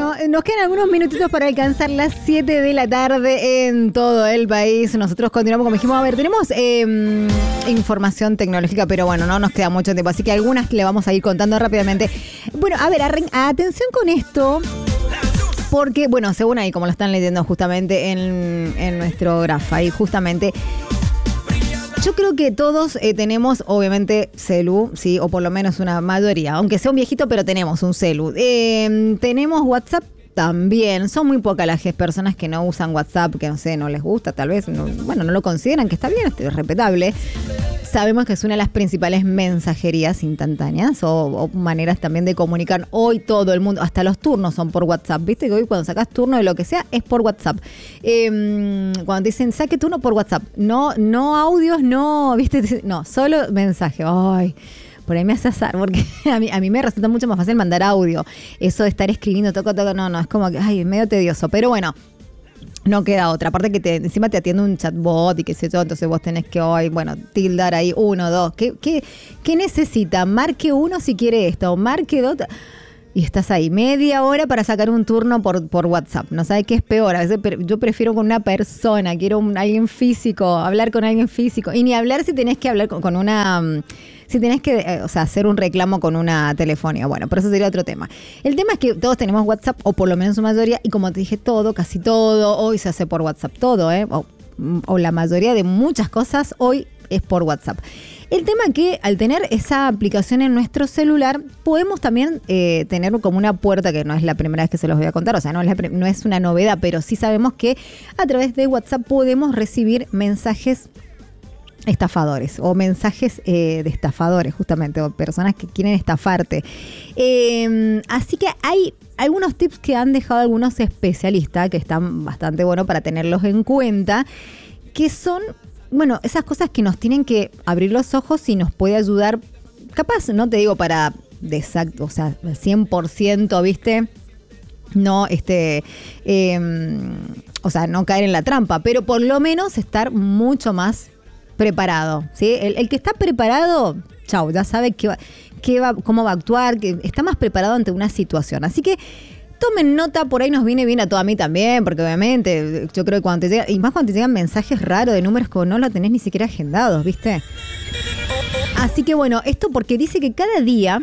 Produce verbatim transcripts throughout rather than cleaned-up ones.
Bueno, nos quedan algunos minutitos para alcanzar las siete de la tarde en todo el país. Nosotros continuamos, como dijimos, a ver, tenemos eh, información tecnológica, pero bueno, no nos queda mucho tiempo, así que algunas le vamos a ir contando rápidamente. Bueno, a ver, arren- atención con esto, porque, bueno, según ahí, como lo están leyendo justamente en, en nuestro grafo, ahí justamente... Yo creo que todos eh, tenemos, obviamente, celu, sí, o por lo menos una mayoría, aunque sea un viejito, pero tenemos un celu. Eh, tenemos WhatsApp también. Son muy pocas las personas que no usan WhatsApp, que no sé, no les gusta, tal vez, no, bueno, no lo consideran, que está bien, es respetable. Sabemos que es una de las principales mensajerías instantáneas o, o maneras también de comunicar. Hoy todo el mundo, hasta los turnos son por WhatsApp. Viste que hoy cuando sacas turno de lo que sea es por WhatsApp. Eh, cuando te dicen saque turno por WhatsApp, no, no audios, no, viste, no, solo mensaje. Ay, por ahí me hace azar, porque a mí, a mí me resulta mucho más fácil mandar audio. Eso de estar escribiendo, toco, toco, no, no, es como que, ay, medio tedioso. Pero bueno, no queda otra. Aparte que te, encima te atiende un chatbot y qué sé yo, entonces vos tenés que hoy, bueno, tildar ahí uno, dos. ¿Qué, qué, qué necesita? Marque uno si quiere esto, marque dos. Y estás ahí media hora para sacar un turno por, por WhatsApp. No sabes qué es peor. A veces yo prefiero con una persona, quiero un, alguien físico, hablar con alguien físico. Y ni hablar si tenés que hablar con, con una... Si tenés que, eh, o sea, hacer un reclamo con una telefonía. Bueno, pero eso sería otro tema. El tema es que todos tenemos WhatsApp, o por lo menos su mayoría, y como te dije, todo, casi todo, hoy se hace por WhatsApp, todo, ¿eh? O, o la mayoría de muchas cosas hoy es por WhatsApp. El tema es que al tener esa aplicación en nuestro celular, podemos también eh, tener como una puerta, que no es la primera vez que se los voy a contar, o sea, no es, la, no es una novedad, pero sí sabemos que a través de WhatsApp podemos recibir mensajes estafadores o mensajes eh, de estafadores, justamente, o personas que quieren estafarte. Eh, así que hay algunos tips que han dejado algunos especialistas que están bastante buenos para tenerlos en cuenta, que son, bueno, esas cosas que nos tienen que abrir los ojos y nos puede ayudar, capaz, no te digo para de exacto, o sea, cien por ciento, ¿viste? No, este, eh, o sea, no caer en la trampa, pero por lo menos estar mucho más preparado, ¿sí? El, el que está preparado, chau, ya sabe qué va, qué va, cómo va a actuar, que está más preparado ante una situación. Así que tomen nota, por ahí nos viene bien a todo a mí también, porque obviamente yo creo que cuando te llega, y más cuando te llegan mensajes raros de números que no lo tenés ni siquiera agendados, ¿viste? Así que bueno, esto porque dice que cada día,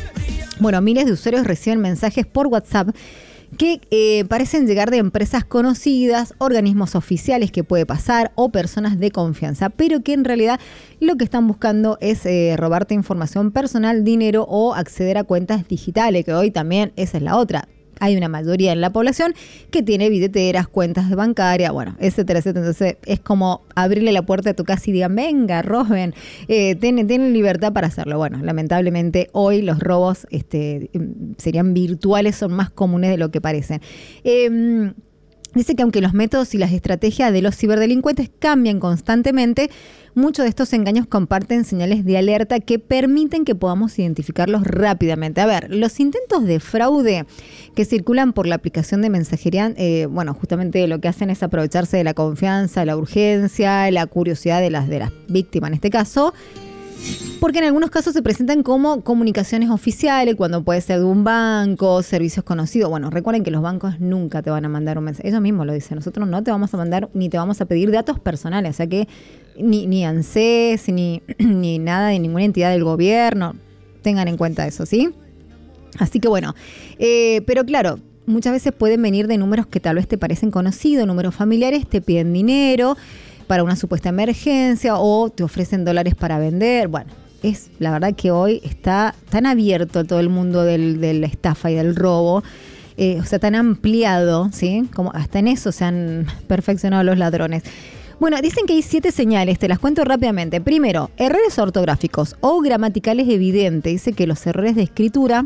bueno, miles de usuarios reciben mensajes por WhatsApp que eh, parecen llegar de empresas conocidas, organismos oficiales que puede pasar o personas de confianza, pero que en realidad lo que están buscando es eh, robarte información personal, dinero o acceder a cuentas digitales, que hoy también esa es la otra. Hay una mayoría en la población que tiene billeteras, cuentas de bancaria, bueno, etcétera, etcétera. Entonces es como abrirle la puerta a tu casa y digan, venga, roben, eh, tienen, tienen libertad para hacerlo. Bueno, lamentablemente hoy los robos este, serían virtuales, son más comunes de lo que parecen. Eh, Dice que aunque los métodos y las estrategias de los ciberdelincuentes cambian constantemente, muchos de estos engaños comparten señales de alerta que permiten que podamos identificarlos rápidamente. A ver, los intentos de fraude que circulan por la aplicación de mensajería, eh, bueno, justamente lo que hacen es aprovecharse de la confianza, la urgencia, la curiosidad de las, de las víctimas en este caso, porque en algunos casos se presentan como comunicaciones oficiales, cuando puede ser de un banco, servicios conocidos. Bueno, recuerden que los bancos nunca te van a mandar un mensaje. Ellos mismos lo dicen. Nosotros no te vamos a mandar ni te vamos a pedir datos personales. O sea que ni, ni ANSES, ni, ni nada de ninguna entidad del gobierno. Tengan en cuenta eso, ¿sí? Así que bueno, eh, pero claro, muchas veces pueden venir de números que tal vez te parecen conocidos, números familiares, te piden dinero para una supuesta emergencia o te ofrecen dólares para vender. Bueno, es la verdad que hoy está tan abierto todo el mundo del, de la estafa y del robo, eh, o sea, tan ampliado, ¿sí? Como hasta en eso se han perfeccionado los ladrones. Bueno, dicen que hay siete señales, te las cuento rápidamente. Primero, errores ortográficos o gramaticales evidentes. Dice que los errores de escritura,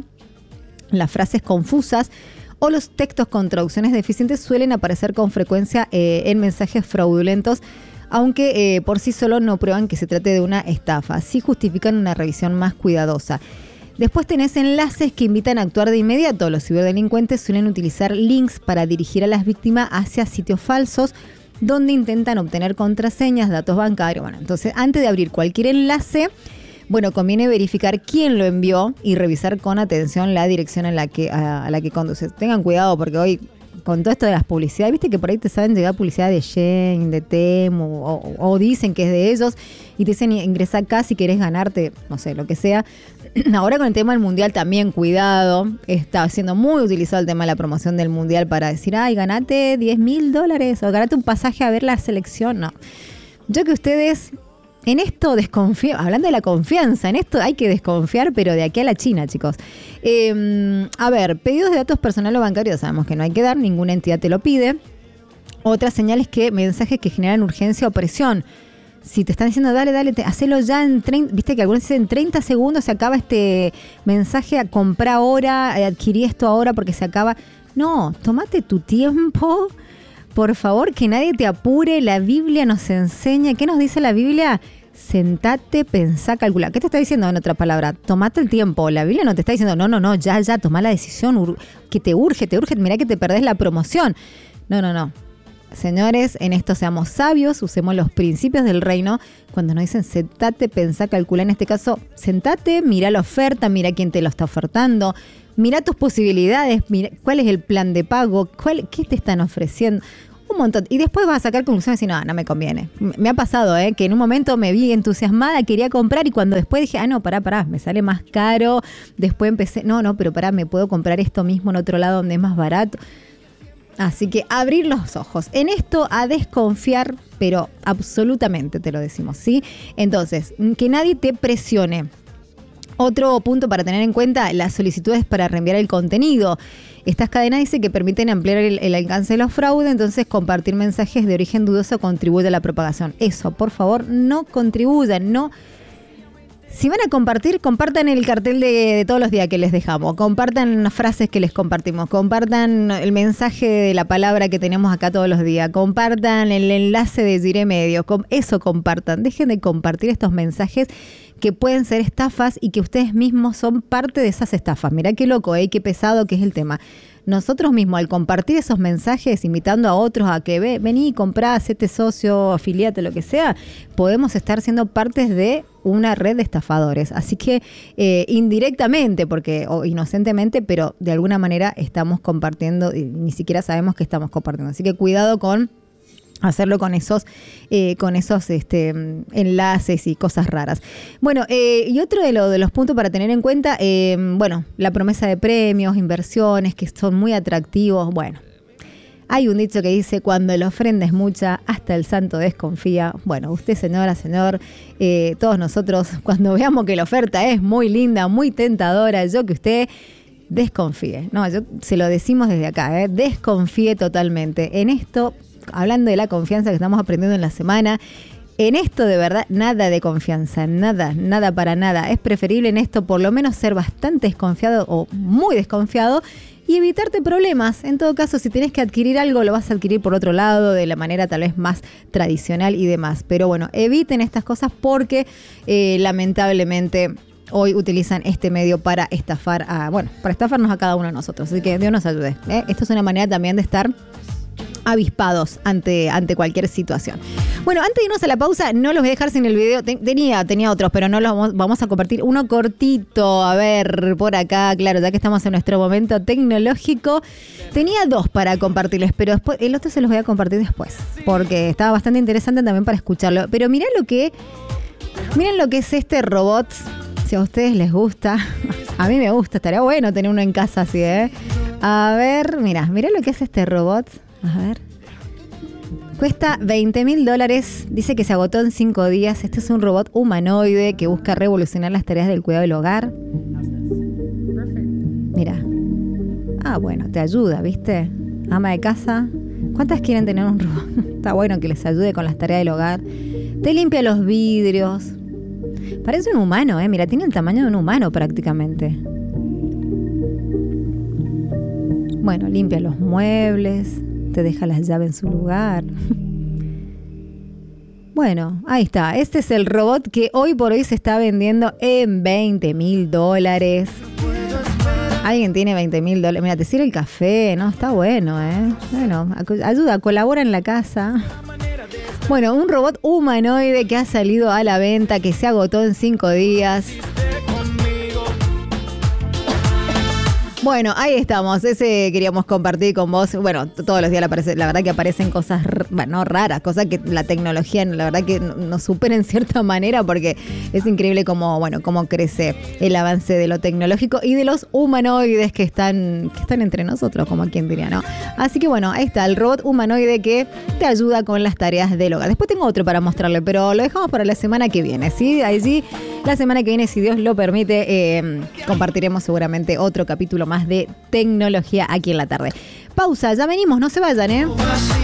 las frases confusas o los textos con traducciones deficientes suelen aparecer con frecuencia eh, en mensajes fraudulentos, aunque eh, por sí solo no prueban que se trate de una estafa. Sí justifican una revisión más cuidadosa. Después tenés enlaces que invitan a actuar de inmediato. Los ciberdelincuentes suelen utilizar links para dirigir a las víctimas hacia sitios falsos donde intentan obtener contraseñas, datos bancarios. Bueno, entonces antes de abrir cualquier enlace, bueno, conviene verificar quién lo envió y revisar con atención la dirección en la que, a, a la que conduce. Tengan cuidado porque hoy, con todo esto de las publicidades, viste que por ahí te saben llegar publicidad de Shein, de Temu, o, o dicen que es de ellos, y te dicen ingresa acá si querés ganarte, no sé, lo que sea. Ahora con el tema del mundial también, cuidado, está siendo muy utilizado el tema de la promoción del mundial para decir, ay, ganate diez mil dólares o ganate un pasaje a ver la selección. No, yo que ustedes en esto desconfían, hablando de la confianza, en esto hay que desconfiar, pero de aquí a la China, chicos. Eh, a ver, pedidos de datos personales o bancarios, sabemos que no hay que dar, ninguna entidad te lo pide. Otras señales que, mensajes que generan urgencia o presión. Si te están diciendo, dale, dale, te, hacelo ya en treinta, viste que algunos dicen en treinta segundos se acaba este mensaje, a comprar ahora, adquirí esto ahora porque se acaba. No, tómate tu tiempo, por favor, que nadie te apure. La Biblia nos enseña, ¿qué nos dice la Biblia? Sentate, pensá, calcula. ¿Qué te está diciendo en otra palabra? Tomate el tiempo. La Biblia no te está diciendo, no, no, no, ya, ya, tomá la decisión, ur- que te urge, te urge, mirá que te perdés la promoción. No, no, no. Señores, en esto seamos sabios, usemos los principios del reino. Cuando nos dicen sentate, pensá, calcula, en este caso, sentate, mira la oferta, mira quién te lo está ofertando, mira tus posibilidades, mira cuál es el plan de pago, cuál, qué te están ofreciendo, un montón. Y después vas a sacar conclusiones y no, no me conviene. Me ha pasado, ¿eh? Que en un momento me vi entusiasmada, quería comprar y cuando después dije, ah, no, pará, pará, me sale más caro. Después empecé, no, no, pero pará, me puedo comprar esto mismo en otro lado donde es más barato. Así que abrir los ojos. En esto a desconfiar, pero absolutamente te lo decimos, ¿sí? Entonces, que nadie te presione. Otro punto para tener en cuenta, las solicitudes para reenviar el contenido. Estas cadenas dice que permiten ampliar el, el alcance de los fraudes, entonces compartir mensajes de origen dudoso contribuye a la propagación. Eso, por favor, no contribuyan, no. Si van a compartir, compartan el cartel de, de todos los días que les dejamos, compartan las frases que les compartimos, compartan el mensaje de la palabra que tenemos acá todos los días, compartan el enlace de Giré Medio, eso compartan, dejen de compartir estos mensajes que pueden ser estafas y que ustedes mismos son parte de esas estafas. Mirá qué loco, ¿eh? Qué pesado que es el tema. Nosotros mismos, al compartir esos mensajes, invitando a otros a que ve, vení, comprá, hacete socio, afiliate, lo que sea, podemos estar siendo partes de una red de estafadores. Así que eh, indirectamente, porque o inocentemente, pero de alguna manera estamos compartiendo y ni siquiera sabemos que estamos compartiendo. Así que cuidado con hacerlo con esos, eh, con esos este, enlaces y cosas raras. Bueno, eh, y otro de, lo, de los puntos para tener en cuenta, eh, bueno, la promesa de premios, inversiones que son muy atractivos. Bueno, hay un dicho que dice, cuando la ofrenda es mucha, hasta el santo desconfía. Bueno, usted, señora, señor, eh, todos nosotros, cuando veamos que la oferta es muy linda, muy tentadora, yo que usted desconfíe. No, yo se lo decimos desde acá, ¿eh? Desconfíe totalmente. En esto, hablando de la confianza que estamos aprendiendo en la semana, en esto de verdad nada de confianza, nada, nada para nada. Es preferible en esto por lo menos ser bastante desconfiado o muy desconfiado y evitarte problemas. En todo caso, si tenés que adquirir algo, lo vas a adquirir por otro lado, de la manera tal vez más tradicional y demás. Pero bueno, eviten estas cosas porque eh, lamentablemente hoy utilizan este medio para estafar a, bueno, para estafarnos a cada uno de nosotros. Así que Dios nos ayude, ¿eh? Esto es una manera también de estar avispados ante, ante cualquier situación. Bueno, antes de irnos a la pausa, no los voy a dejar sin el video. Tenía, tenía otros, pero no los vamos, vamos a compartir. Uno cortito, a ver, por acá, claro, ya que estamos en nuestro momento tecnológico. Tenía dos para compartirles, pero después el otro se los voy a compartir después, porque estaba bastante interesante también para escucharlo. Pero miren lo que, miren lo que es este robot. Si a ustedes les gusta, a mí me gusta, estaría bueno tener uno en casa así, ¿eh? A ver, mira, mira lo que es este robot. A ver. Cuesta veinte mil dólares. Dice que se agotó en cinco días. Este es un robot humanoide que busca revolucionar las tareas del cuidado del hogar. Mira. Ah, bueno, te ayuda, ¿viste? Ama de casa. ¿Cuántas quieren tener un robot? Está bueno que les ayude con las tareas del hogar. Te limpia los vidrios. Parece un humano, ¿eh? Mira, tiene el tamaño de un humano prácticamente. Bueno, limpia los muebles. Te deja las llaves en su lugar. Bueno, ahí está. Este es el robot que hoy por hoy se está vendiendo en veinte mil dólares. Alguien tiene veinte mil dólares. Mira, te sirve el café, ¿no? Está bueno, ¿eh? Bueno, ayuda, colabora en la casa. Bueno, un robot humanoide que ha salido a la venta, que se agotó en cinco días. Bueno, ahí estamos. Ese queríamos compartir con vos. Bueno, todos los días aparece, la verdad que aparecen cosas, bueno, raras, cosas que la tecnología, la verdad que nos supera en cierta manera, porque es increíble cómo, bueno, cómo crece el avance de lo tecnológico y de los humanoides que están, que están entre nosotros, como quien diría, ¿no? Así que bueno, ahí está, el robot humanoide que te ayuda con las tareas del hogar. Después tengo otro para mostrarle, pero lo dejamos para la semana que viene, ¿sí? Allí, la semana que viene, si Dios lo permite, eh, compartiremos seguramente otro capítulo más de tecnología aquí en la tarde. Pausa, ya venimos, no se vayan, ¿eh?